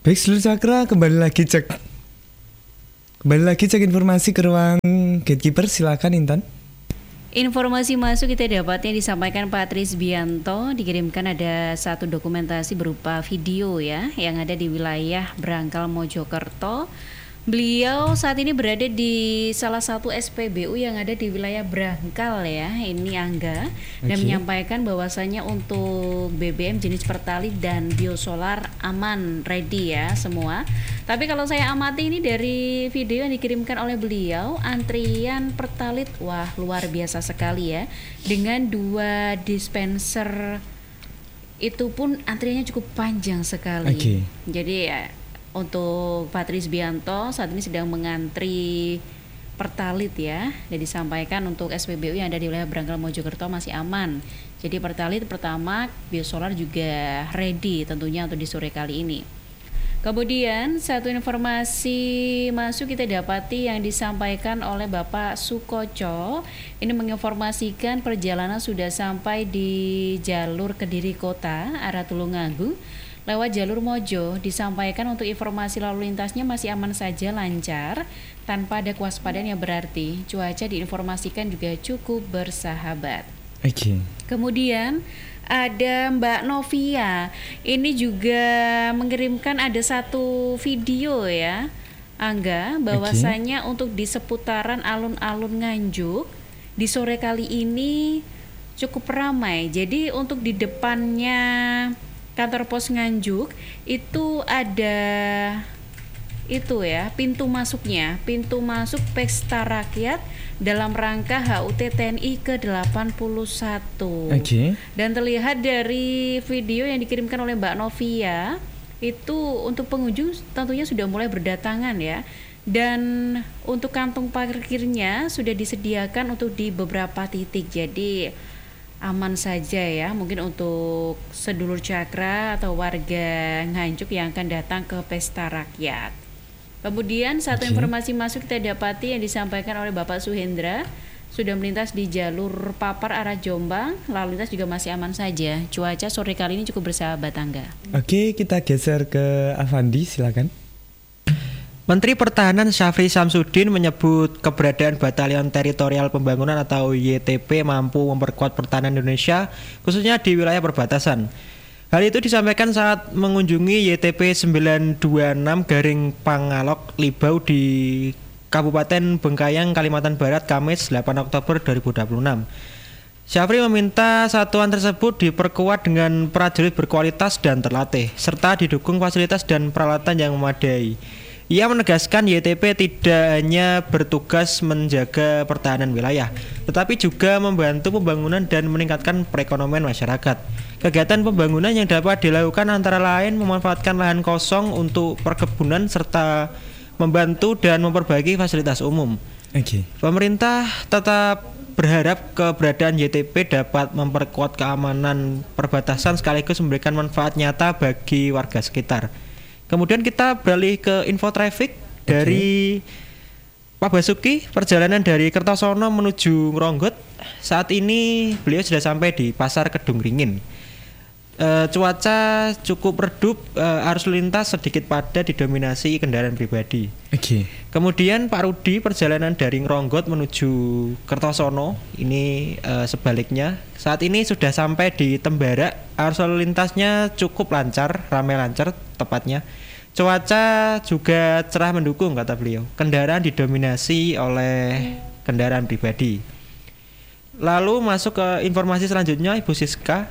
Baik seluruh cakra, kembali lagi cek informasi ke ruang gatekeeper. Silakan Intan. Informasi masuk kita dapatnya disampaikan Pak Trisbianto, dikirimkan ada satu dokumentasi berupa video ya yang ada di wilayah Brangkal Mojokerto. Beliau saat ini berada di salah satu SPBU yang ada di wilayah Brangkal ya, ini Angga, dan menyampaikan bahwasanya untuk BBM jenis Pertalite dan biosolar aman, ready ya semua. Tapi kalau saya amati ini dari video yang dikirimkan oleh beliau, antrian Pertalite wah luar biasa sekali ya, dengan 2 dispenser itu pun antriannya cukup panjang sekali. Jadi ya, untuk Pak Trisbianto saat ini sedang mengantri Pertalite ya, dan disampaikan untuk SPBU yang ada di wilayah Brangkal Mojokerto masih aman. Jadi Pertalite pertama, biosolar juga ready tentunya untuk di sore kali ini. Kemudian satu informasi masuk kita dapati yang disampaikan oleh Bapak Sukoco. Ini menginformasikan perjalanan sudah sampai di jalur Kediri Kota arah Tulungagung lewat jalur Mojo. Disampaikan untuk informasi lalu lintasnya masih aman saja, lancar, tanpa ada kewaspadaan yang berarti. Cuaca diinformasikan juga cukup bersahabat. Kemudian ada Mbak Novia, ini juga mengirimkan ada satu video ya Angga, bahwasanya untuk di seputaran alun-alun Nganjuk di sore kali ini cukup ramai. Jadi untuk di depannya kantor pos Nganjuk itu ada itu ya, pintu masuknya, pintu masuk Pesta Rakyat dalam rangka HUT TNI ke-81. Dan terlihat dari video yang dikirimkan oleh Mbak Novia, itu untuk pengunjung tentunya sudah mulai berdatangan ya. Dan untuk kantong parkirnya sudah disediakan untuk di beberapa titik. Jadi aman saja ya, mungkin untuk sedulur cakra atau warga Nganjuk yang akan datang ke Pesta Rakyat. Kemudian satu informasi masuk kita dapati yang disampaikan oleh Bapak Suhendra, sudah melintas di jalur Papar arah Jombang, lalu lintas juga masih aman saja. Cuaca sore kali ini cukup bersahabat Angga. Oke, kita geser ke Avandi, silakan. Menteri Pertahanan Syafri Samsudin menyebut keberadaan Batalion Teritorial Pembangunan atau YTP mampu memperkuat pertahanan Indonesia, khususnya di wilayah perbatasan. Hal itu disampaikan saat mengunjungi YTP 926 Garing Pangalok Libau di Kabupaten Bengkayang, Kalimantan Barat, Kamis 8 Oktober 2026. Syafri meminta satuan tersebut diperkuat dengan prajurit berkualitas dan terlatih, serta didukung fasilitas dan peralatan yang memadai. Ia menegaskan YTP tidak hanya bertugas menjaga pertahanan wilayah, tetapi juga membantu pembangunan dan meningkatkan perekonomian masyarakat. Kegiatan pembangunan yang dapat dilakukan antara lain memanfaatkan lahan kosong untuk perkebunan serta membantu dan memperbaiki fasilitas umum. Pemerintah tetap berharap keberadaan YTP dapat memperkuat keamanan perbatasan sekaligus memberikan manfaat nyata bagi warga sekitar. Kemudian kita beralih ke info traffic dari Pak Basuki, perjalanan dari Kertosono menuju Ngronggot. Saat ini beliau sudah sampai di Pasar Kedung Ringin. Cuaca cukup redup, arus lintas sedikit padat didominasi kendaraan pribadi. Kemudian Pak Rudi, perjalanan dari Ngronggot menuju Kertosono, ini sebaliknya. Saat ini sudah sampai di Tembara, arus lalu lintasnya cukup lancar, ramai lancar tepatnya. Cuaca juga cerah mendukung kata beliau. Kendaraan didominasi oleh kendaraan pribadi. Lalu masuk ke informasi selanjutnya, Ibu Siska.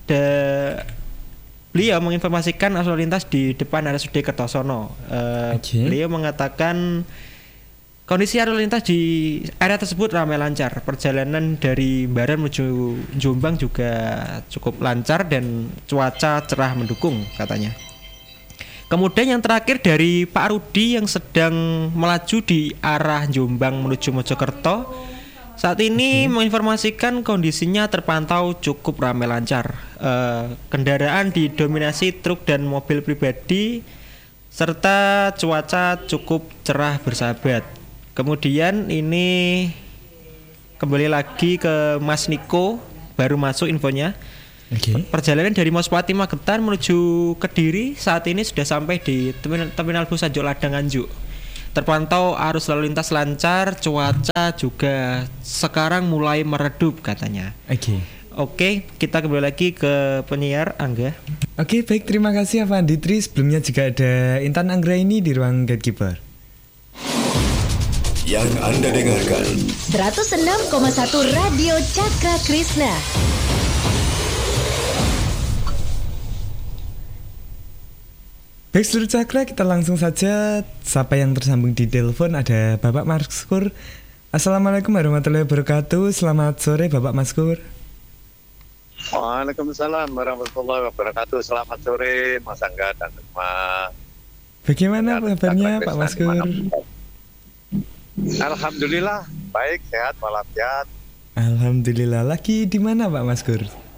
Beliau menginformasikan arus lalu lintas di depan RSUD Kertosono. Beliau mengatakan kondisi arus lalu lintas di area tersebut ramai lancar. Perjalanan dari Baran menuju Jombang juga cukup lancar dan cuaca cerah mendukung katanya. Kemudian yang terakhir dari Pak Rudi yang sedang melaju di arah Jombang menuju Mojokerto. Saat ini menginformasikan kondisinya terpantau cukup ramai lancar. Kendaraan didominasi truk dan mobil pribadi serta cuaca cukup cerah bersahabat. Kemudian ini kembali lagi ke Mas Niko, baru masuk infonya. Oke. Perjalanan dari Mospati Magetan menuju Kediri saat ini sudah sampai di Terminal Bus Anjuk Ladang Anjuk. Terpantau arus lalu lintas lancar, cuaca juga sekarang mulai meredup katanya. Oke, kita kembali lagi ke penyiar Angga. Oke, baik, terima kasih Pak Anditri. Sebelumnya juga ada Intan Anggraini di ruang Gatekeeper. Yang Anda dengarkan 106,1 Radio Cakra Krishna. Baik seluruh Cakra, kita langsung saja sapa yang tersambung di telepon. Ada Bapak Maskur. Assalamualaikum warahmatullahi wabarakatuh. Selamat sore Bapak Maskur. Waalaikumsalam warahmatullahi wabarakatuh. Selamat sore Mas Angga dan semua. Bagaimana kabarnya Pak Maskur? Alhamdulillah baik, sehat walafiat. Alhamdulillah. Lagi di mana Pak Maskur?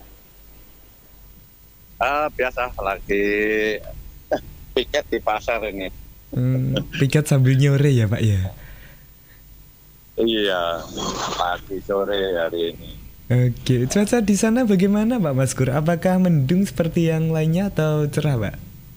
Biasa lagi piket di pasar ini. Piket sambil nyore ya Pak ya? Iya, pagi sore hari ini. Oke, cuaca di sana bagaimana Pak Maskur? Apakah mendung seperti yang lainnya atau cerah Pak?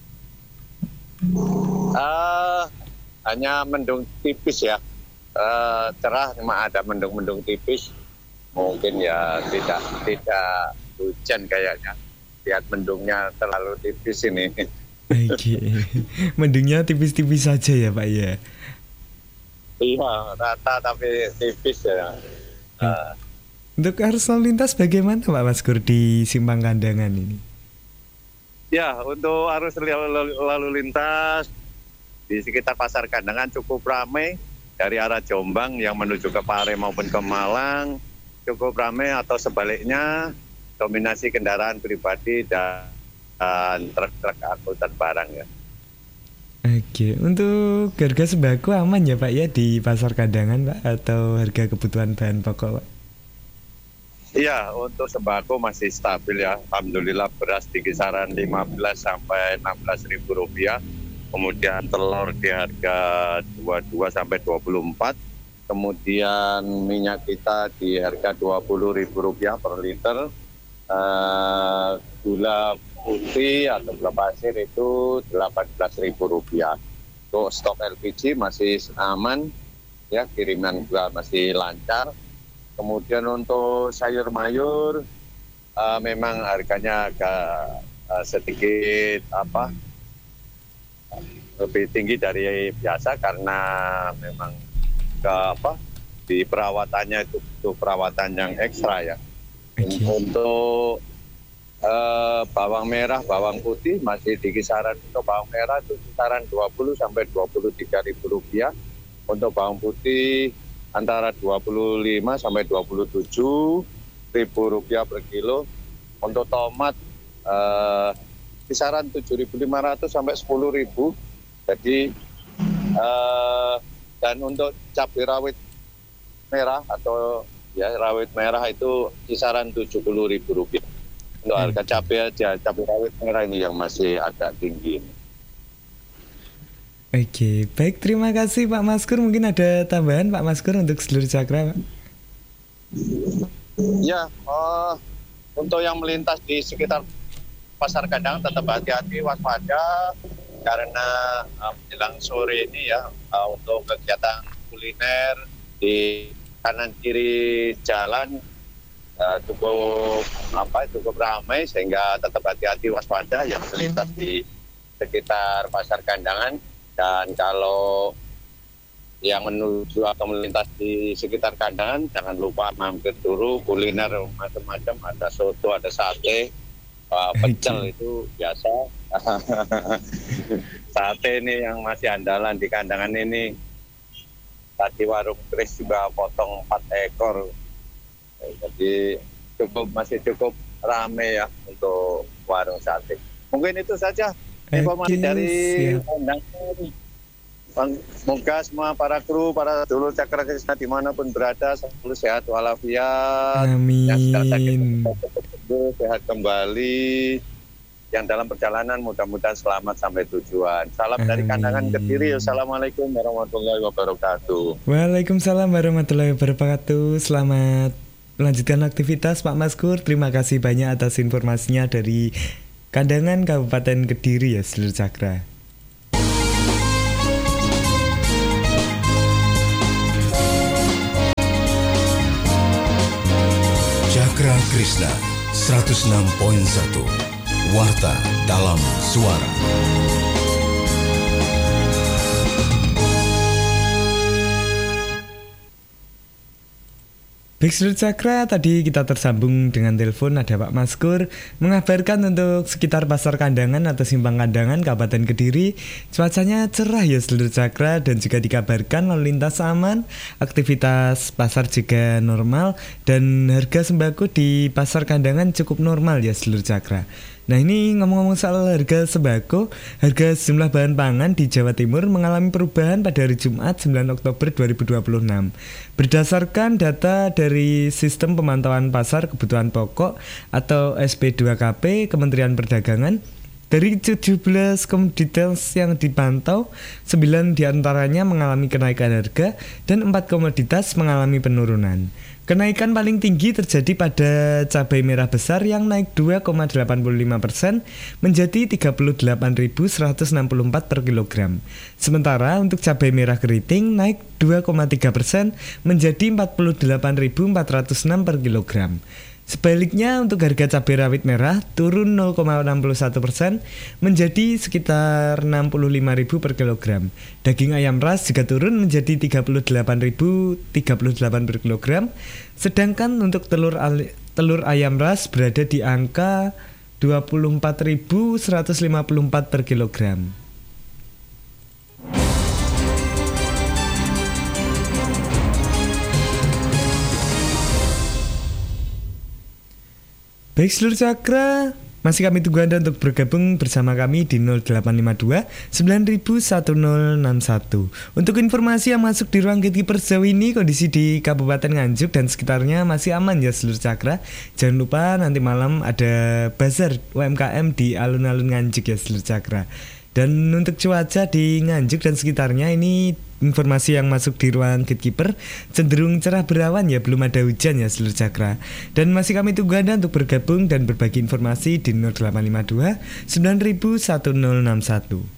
Hanya mendung tipis ya. Cerah, cuma ada mendung-mendung tipis. Mungkin ya tidak hujan kayaknya. Lihat mendungnya terlalu tipis ini. Oke, mendungnya tipis-tipis saja ya Pak ya? Iya, rata tapi tipis ya. Untuk arus lalu lintas bagaimana Pak Maskur di Simpang Kandangan ini? Ya, untuk arus lalu lintas di sekitar Pasar Kandangan cukup ramai. Dari arah Jombang yang menuju ke Pare maupun ke Malang cukup ramai, atau sebaliknya dominasi kendaraan pribadi dan truk-truk angkutan barang ya. Oke, untuk harga sembako aman ya Pak ya di Pasar Kandangan Pak, atau harga kebutuhan bahan pokok Pak? Iya, untuk sembako masih stabil ya. Alhamdulillah beras di kisaran 15 sampai 16 ribu rupiah. Kemudian telur di harga 22 sampai 24. Kemudian minyak kita di harga 20 ribu rupiah per liter. Gula putih atau gula pasir itu 18 ribu rupiah. Untuk stok LPG masih aman ya, kiriman gula masih lancar. Kemudian untuk sayur mayur memang harganya agak sedikit lebih tinggi dari biasa karena memang di perawatannya itu perawatan yang ekstra ya. Untuk bawang merah, bawang putih masih di kisaran, untuk bawang merah itu kisaran 20 sampai 23 ribu rupiah. Untuk bawang putih antara 25 sampai 27 ribu rupiah per kilo. Untuk tomat kisaran 7.500 sampai 10.000. Jadi dan untuk cabai rawit merah atau ya rawit merah itu kisaran 70.000 rupiah. Untuk harga cabai aja, cabai rawit merah ini yang masih agak tinggi. Oke, baik, terima kasih Pak Maskur. Mungkin ada tambahan Pak Maskur untuk seluruh Cakra Pak? Ya, untuk yang melintas di sekitar Pasar Kandangan tetap hati-hati, waspada, karena menjelang sore ini ya, untuk kegiatan kuliner di kanan kiri jalan cukup ramai, sehingga tetap hati-hati, waspada yang melintas di sekitar Pasar Kandangan. Dan kalau yang menuju atau melintas di sekitar Kandangan, jangan lupa mampir dulu kuliner macam-macam, ada soto, ada sate, pecel itu biasa. Sate ini yang masih andalan di Kandangan ini. Tadi warung Kris juga potong 4 ekor. Jadi masih cukup ramai ya untuk warung sate. Mungkin itu saja informasi dari Kandangan. Semoga semua para kru, para dulur Cakra Krishna dimanapun berada selalu sehat walafiat. Amin. Sehat kembali. Yang dalam perjalanan mudah-mudahan selamat sampai tujuan. Salam dari Kandangan Kediri. Assalamualaikum warahmatullahi wabarakatuh. Waalaikumsalam warahmatullahi wabarakatuh. Selamat melanjutkan aktivitas Pak Maskur. Terima kasih banyak atas informasinya dari Kandangan Kabupaten Kediri ya seluruh Cakra. Cakra Krishna 106.1 Warta dalam Suara. Baik seluruh Cakra, tadi kita tersambung dengan telepon, ada Pak Maskur mengabarkan untuk sekitar Pasar Kandangan atau Simpang Kandangan Kabupaten Kediri cuacanya cerah ya seluruh Cakra, dan juga dikabarkan lalu lintas aman, aktivitas pasar juga normal, dan harga sembako di Pasar Kandangan cukup normal ya seluruh Cakra. Nah ini ngomong-ngomong soal harga sembako, harga sejumlah bahan pangan di Jawa Timur mengalami perubahan pada hari Jumat 9 Oktober 2026. Berdasarkan data dari Sistem Pemantauan Pasar Kebutuhan Pokok atau SP2KP Kementerian Perdagangan, dari 17 komoditas yang dipantau, 9 diantaranya mengalami kenaikan harga dan 4 komoditas mengalami penurunan. Kenaikan paling tinggi terjadi pada cabai merah besar yang naik 2,85% menjadi 38.164 per kilogram. Sementara untuk cabai merah keriting naik 2,3% menjadi 48.406 per kilogram. Sebaliknya untuk harga cabai rawit merah turun 0,61% menjadi sekitar 65.000 per kilogram. Daging ayam ras juga turun menjadi 38.038 per kilogram. Sedangkan untuk telur ayam ras berada di angka 24.154 per kilogram. Baik seluruh Cakra, masih kami tunggu Anda untuk bergabung bersama kami di 0852 901061. Untuk informasi yang masuk di ruang gatekeeper sejauh ini, kondisi di Kabupaten Nganjuk dan sekitarnya masih aman ya seluruh Cakra. Jangan lupa nanti malam ada bazar UMKM di alun-alun Nganjuk ya seluruh Cakra. Dan untuk cuaca di Nganjuk dan sekitarnya, ini informasi yang masuk di ruang gatekeeper cenderung cerah berawan ya, belum ada hujan ya seluruh Cakra. Dan masih kami tunggu Anda untuk bergabung dan berbagi informasi di 0852 901061.